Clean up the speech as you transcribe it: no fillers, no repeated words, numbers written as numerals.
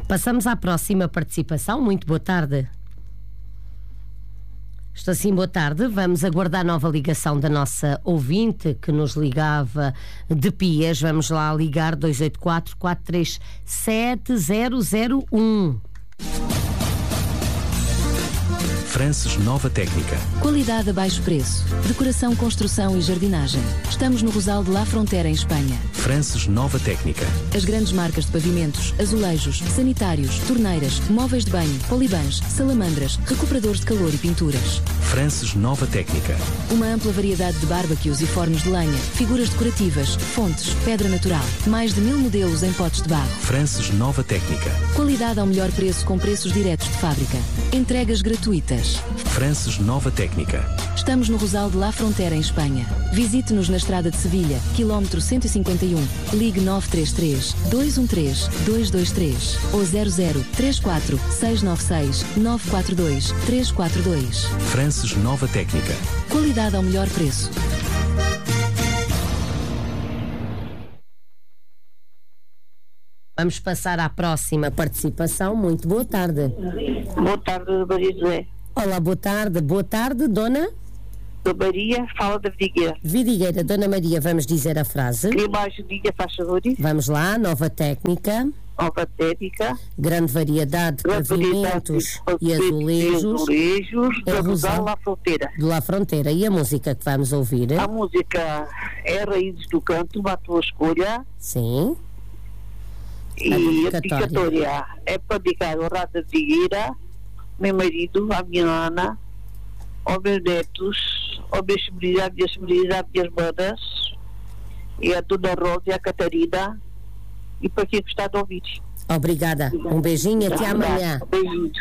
Passamos à próxima participação. Muito boa tarde. Estou sim, boa tarde. Vamos aguardar nova ligação da nossa ouvinte que nos ligava de Pias. Vamos lá ligar 284-437-001. Frances Nova Técnica. Qualidade a baixo preço. Decoração, construção e jardinagem. Estamos no Rosal de La Frontera, em Espanha. Frances Nova Técnica. As grandes marcas de pavimentos, azulejos, sanitários, torneiras, móveis de banho, polibãs, salamandras, recuperadores de calor e pinturas. Frances Nova Técnica. Uma ampla variedade de barbecues e fornos de lenha, figuras decorativas, fontes, pedra natural. Mais de 1000 modelos em potes de barro. Frances Nova Técnica. Qualidade ao melhor preço com preços diretos de fábrica. Entregas gratuitas. Frances Nova Técnica. Estamos no Rosal de La Frontera, em Espanha. Visite-nos na estrada de Sevilha, quilómetro 151. Ligue 933-213-223 ou 0034-696-942-342. Frances Nova Técnica. Qualidade ao melhor preço. Vamos passar à próxima participação. Muito boa tarde. Boa tarde, Maria José. Olá, boa tarde. Boa tarde, dona Da Maria, fala da Vidigueira. Vidigueira. Dona Maria, vamos dizer a frase. Queria uma ajudinha, faz favor. Vamos lá, nova técnica, Nova técnica. grande variedade de pavimentos e azulejos da Rosal La Fronteira. de La Fronteira. E a música que vamos ouvir? A música é Raízes do Canto, a tua escolha. Sim. E a dedicatória é para dedicar ao Rada de Vidigueira, meu marido, a minha Ana, aos meus netos, aos meus sobrinhos, às minhas sobrinhas, às minhas manas, e a Dona Rosa e a Catarina, e para quem gostar de ouvir. Obrigada. Um beijinho, até amanhã. Beijinhos.